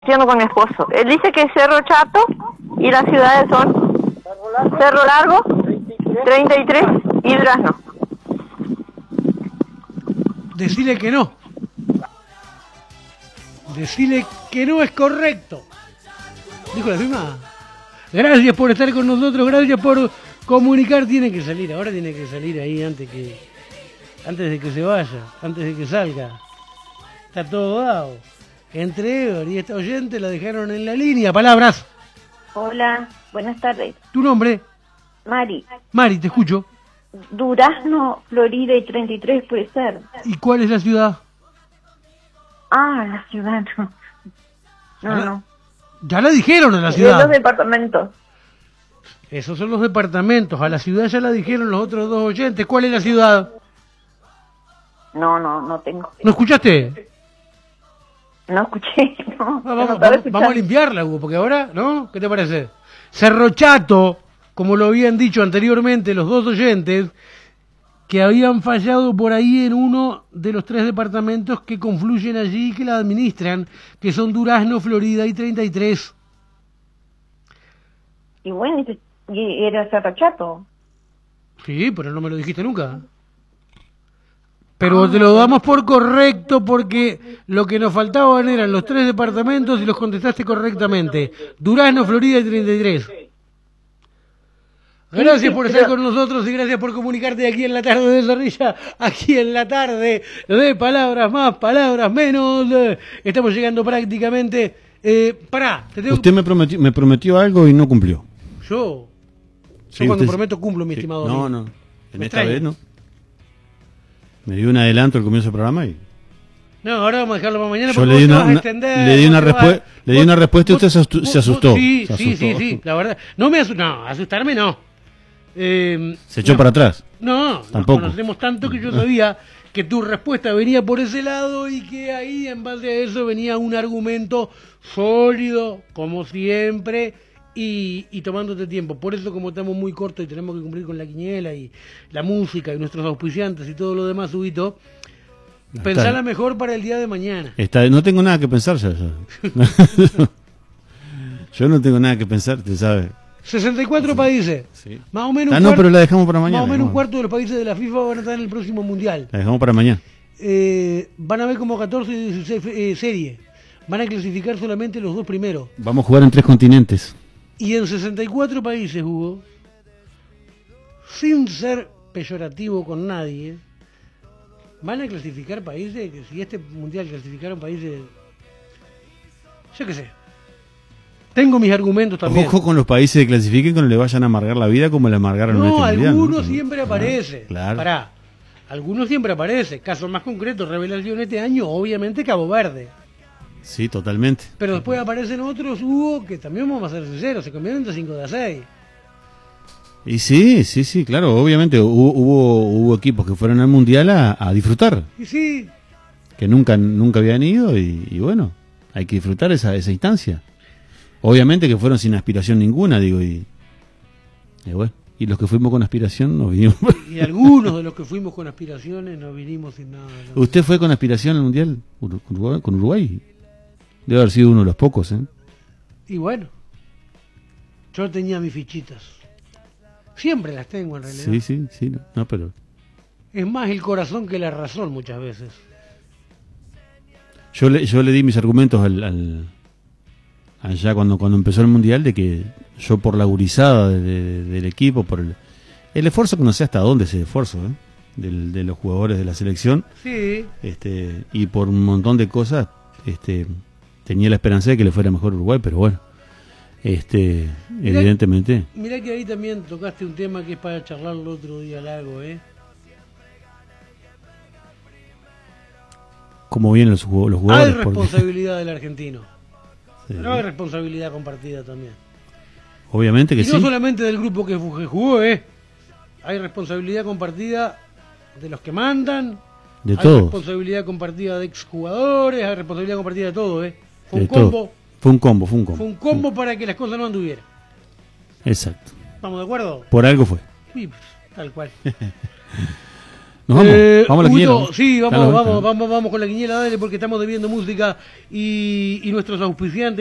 Con mi esposo. Él dice que es Cerro Chato y las ciudades son Cerro Largo, 33 y Durazno. Decile que no. Decile que no es correcto. ¿Dijo la misma? Gracias por estar con nosotros, gracias por comunicar. Tiene que salir, ahora tiene que salir ahí antes de que se vaya, antes de que salga. Está todo dado. Entre Ever y esta oyente la dejaron en la línea. Palabras. Hola, buenas tardes. ¿Tu nombre? Mari. Mari, te escucho. Durazno, Florida y 33 puede ser. ¿Y cuál es la ciudad? Ah, la ciudad no. No. Ya la dijeron a la ciudad. De los departamentos. Esos son los departamentos. A la ciudad ya la dijeron los otros dos oyentes. ¿Cuál es la ciudad? No tengo. ¿No escuchaste? No escuché, no. Vamos a limpiarla, Hugo, porque ahora, ¿no? ¿Qué te parece? Cerro Chato, como lo habían dicho anteriormente los dos oyentes, que habían fallado por ahí en uno de los 3 departamentos que confluyen allí y que la administran, que son Durazno, Florida y 33. Y bueno, y era Cerro Chato. Sí, pero no me lo dijiste nunca. Pero te lo damos por correcto porque lo que nos faltaban eran los 3 departamentos y los contestaste correctamente. Durazno, Florida y 33. Gracias por estar con nosotros y gracias por comunicarte aquí en la tarde de Zorrilla, aquí en la tarde de Palabras Más, Palabras Menos. Estamos llegando prácticamente... Usted me prometió algo y no cumplió. ¿Yo? Sí, Yo cuando usted... prometo cumplo, mi estimado amigo. No. En esta vez no. Me dio un adelanto al comienzo del programa y... No, ahora vamos a dejarlo para mañana. Yo le di una respuesta y usted se asustó. Sí, la verdad. No, asustarme no. ¿Se echó para atrás? No, tampoco. Nos conocemos tanto que yo sabía que tu respuesta venía por ese lado y que ahí en base a eso venía un argumento sólido, como siempre, y tomándote tiempo. Por eso, como estamos muy cortos y tenemos que cumplir con la quiniela y la música y nuestros auspiciantes y todo lo demás, Huguito, pensala mejor para el día de mañana. No tengo nada que pensar ya. Yo no tengo nada que pensar, te sabes. 64 países. Sí. Más o menos. Pero la dejamos para mañana. Más o menos un cuarto de los países de la FIFA van a estar en el próximo mundial. La dejamos para mañana. Van a haber como 14 y 16 series. Van a clasificar solamente los 2 primeros. Vamos a jugar en 3 continentes. Y en 64 países, Hugo, sin ser peyorativo con nadie, van a clasificar países que si este mundial clasificaron países, yo qué sé. Tengo mis argumentos también. Ojo con los países que clasifiquen, que no le vayan a amargar la vida como le amargaron en este mundial. Algunos siempre aparece. Claro. Pará. Algunos siempre aparece. Caso más concreto, revelación este año, obviamente Cabo Verde. Sí, totalmente. Pero después aparecen otros, Hugo, que también vamos a ser sinceros, se convierten de 5 de 6. Y sí, claro, obviamente hubo equipos que fueron al mundial a disfrutar. Y sí. Que nunca habían ido y bueno, hay que disfrutar esa instancia. Obviamente que fueron sin aspiración ninguna, digo, y bueno, y los que fuimos con aspiración nos vinimos. Y algunos de los que fuimos con aspiraciones nos vinimos sin nada. ¿Usted fue con aspiración al mundial con Uruguay? Debe haber sido uno de los pocos, ¿eh? Y bueno, yo tenía mis fichitas. Siempre las tengo en realidad. Sí, no, pero... Es más el corazón que la razón muchas veces. Yo le di mis argumentos allá cuando empezó el mundial, de que yo por la gurizada del equipo, por el esfuerzo, que no sé hasta dónde ese esfuerzo, de los jugadores de la selección, sí, y por un montón de cosas, tenía la esperanza de que le fuera mejor Uruguay, pero bueno, evidentemente. Mirá que ahí también tocaste un tema que es para charlarlo otro día largo, Cómo vienen los jugadores. Hay responsabilidad del argentino. Sí. Pero hay responsabilidad compartida también. Obviamente que y sí. no solamente del grupo que jugó, hay responsabilidad compartida de los que mandan, de hay todos. Responsabilidad compartida de exjugadores, hay responsabilidad compartida de todo, Fue de un combo. todo. Fue un combo Para que las cosas no anduvieran. Exacto. ¿Estamos de acuerdo? Por algo fue. Sí, tal cual. Nos vamos. Vamos a la quiniela. Huguito, sí, Están los- vamos con la quiniela, dale, porque estamos debiendo música y nuestros auspiciantes.